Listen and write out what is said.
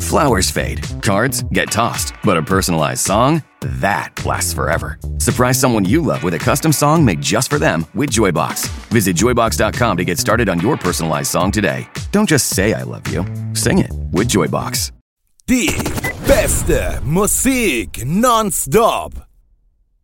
Flowers fade, cards get tossed, but a personalized song? That lasts forever. Surprise someone you love with a custom song made just for them with Joybox. Visit Joybox.com to get started on your personalized song today. Don't just say I love you. Sing it with Joybox. Die beste Musik nonstop